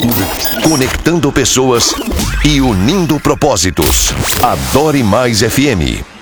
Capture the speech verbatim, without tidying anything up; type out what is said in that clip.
Conectando pessoas e unindo propósitos. Adore Mais F M.